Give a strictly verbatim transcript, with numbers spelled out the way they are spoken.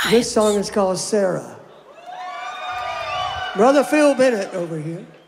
This song is called Sarah. Brother Phil Bennett over here.